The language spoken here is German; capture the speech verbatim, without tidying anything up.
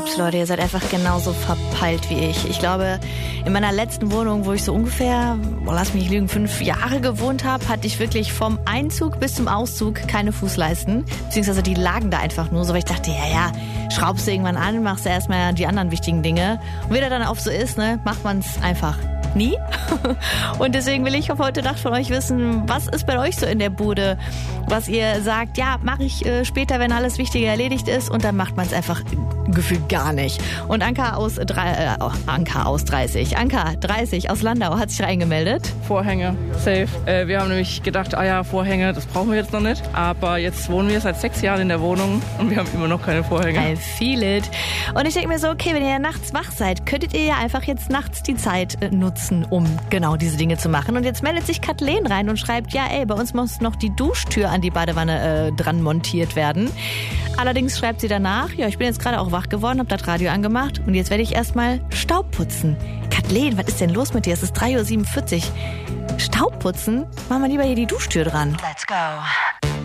glaub's, Leute, ihr seid einfach genauso verpeilt wie ich. Ich glaube, in meiner letzten Wohnung, wo ich so ungefähr, oh, lass mich nicht lügen, fünf Jahre gewohnt habe, hatte ich wirklich vom Einzug bis zum Auszug keine Fußleisten. Beziehungsweise die lagen da einfach nur so, weil ich dachte, ja, ja, schraubst du irgendwann an, machst du erstmal die anderen wichtigen Dinge. Und wie das dann auch so ist, ne, macht man's einfach nie. Und deswegen will ich auf heute Nacht von euch wissen, was ist bei euch so in der Bude, was ihr sagt, ja, mache ich äh, später, wenn alles Wichtige erledigt ist, und dann macht man es einfach gefühlt gar nicht. Und Anka aus, drei, äh, oh, Anka aus dreißig, Anka dreißig aus Landau hat sich reingemeldet. Vorhänge, safe. Äh, wir haben nämlich gedacht, ah ja, Vorhänge, das brauchen wir jetzt noch nicht. Aber jetzt wohnen wir seit sechs Jahren in der Wohnung und wir haben immer noch keine Vorhänge. I feel it. Und ich denke mir so, okay, wenn ihr nachts wach seid, könntet ihr ja einfach jetzt nachts die Zeit äh, nutzen, um genau diese Dinge zu machen. Und jetzt meldet sich Kathleen rein und schreibt, ja ey, bei uns muss noch die Duschtür an die Badewanne äh, dran montiert werden. Allerdings schreibt sie danach, ja, ich bin jetzt gerade auch wach geworden, hab das Radio angemacht und jetzt werde ich erstmal Staub putzen. Kathleen, was ist denn los mit dir? Es ist drei Uhr siebenundvierzig. Staub putzen? Machen wir lieber hier die Duschtür dran. Let's go.